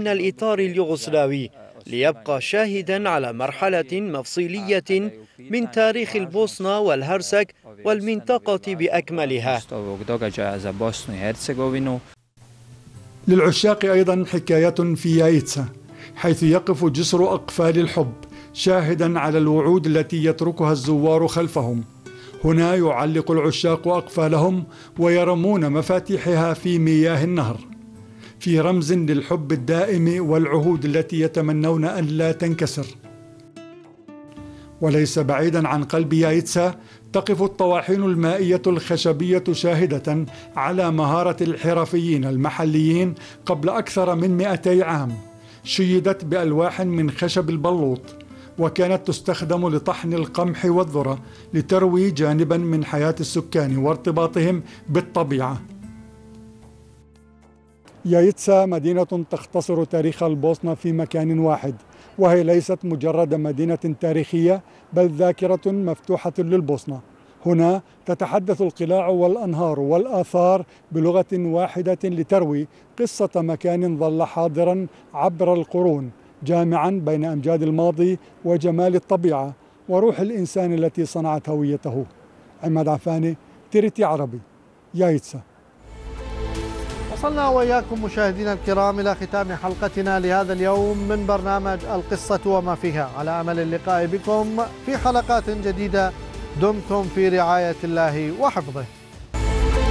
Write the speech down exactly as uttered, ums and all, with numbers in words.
ضمن الإطار اليوغوسلاوي، ليبقى شاهدا على مرحلة مفصلية من تاريخ البوسنة والهرسك والمنطقة بأكملها. للعشاق أيضا حكاية في يايتسا، حيث يقف جسر أقفال الحب شاهدا على الوعود التي يتركها الزوار خلفهم. هنا يعلق العشاق أقفالهم ويرمون مفاتيحها في مياه النهر، في رمز للحب الدائم والعهود التي يتمنون أن لا تنكسر. وليس بعيدا عن قلب يايتسا تقف الطواحين المائية الخشبية شاهدة على مهارة الحرفيين المحليين قبل أكثر من مئتي عام. شيدت بألواح من خشب البلوط، وكانت تستخدم لطحن القمح والذرة لتروي جانبا من حياة السكان وارتباطهم بالطبيعة. يايتسا مدينة تختصر تاريخ البوسنة في مكان واحد، وهي ليست مجرد مدينة تاريخية بل ذاكرة مفتوحة للبوسنة. هنا تتحدث القلاع والأنهار والآثار بلغة واحدة لتروي قصة مكان ظل حاضرا عبر القرون، جامعا بين أمجاد الماضي وجمال الطبيعة وروح الإنسان التي صنعت هويته. عماد عفاني، تيريتي عربي، يايتسا. وصلنا وإياكم مشاهدينا الكرام إلى ختام حلقتنا لهذا اليوم من برنامج القصة وما فيها، على أمل اللقاء بكم في حلقات جديدة. دمتم في رعاية الله وحفظه.